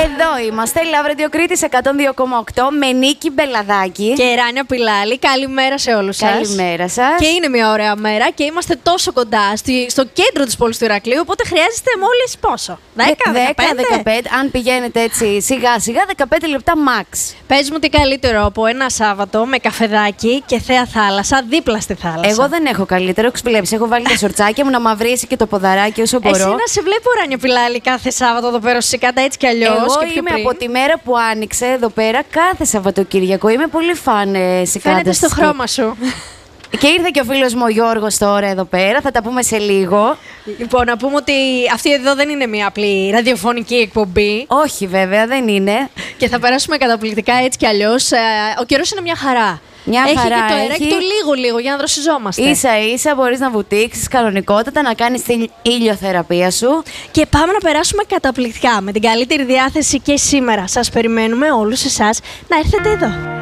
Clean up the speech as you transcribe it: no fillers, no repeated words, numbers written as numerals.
Εδώ είμαστε, Love Radio Κρήτης 102,8 με Νίκη Μπελαδάκη και Ράνια Πιλάλη. Καλημέρα σε όλους σας. Καλημέρα σας. Και είναι μια ωραία μέρα και είμαστε τόσο κοντά στο κέντρο της πόλης του Ηρακλείου. Οπότε χρειάζεστε μόλις πόσο? 10-15. Αν πηγαίνετε έτσι σιγά σιγά, 15 λεπτά max. Πες μου τι καλύτερο από ένα Σάββατο με καφεδάκι και θέα θάλασσα, δίπλα στη θάλασσα. Εγώ δεν έχω καλύτερο, έχεις βλέψει. Έχω βάλει τα σορτσάκια μου να μαυρίσει και το ποδαράκι όσο μπορώ. Εσύ να σε βλέπω, Ράνια Πιλάλη, κάθε Σάββατο εδώ πέρα στη Σικάτα, έτσι κι αλλιώς. Εγώ είμαι από τη μέρα που άνοιξε εδώ πέρα κάθε Σαββατοκύριακο. Είμαι πολύ φαν Σικάτα. Φαίνεται στο χρώμα σου. Και ήρθε και ο φίλος μου ο Γιώργος τώρα εδώ πέρα, θα τα πούμε σε λίγο. Λοιπόν, να πούμε ότι αυτή εδώ δεν είναι μια απλή ραδιοφωνική εκπομπή. Όχι βέβαια, δεν είναι. Και θα περάσουμε καταπληκτικά έτσι κι αλλιώς. Ο καιρός είναι μια χαρά. Έχει και το αεράκι το λίγο για να δροσιζόμαστε. Ίσα-ίσα μπορείς να βουτήξεις κανονικότατα, να κάνεις την ηλιοθεραπεία σου. Και πάμε να περάσουμε καταπληκτικά με την καλύτερη διάθεση και σήμερα. Σας περιμένουμε όλους εσάς να έρθετε εδώ.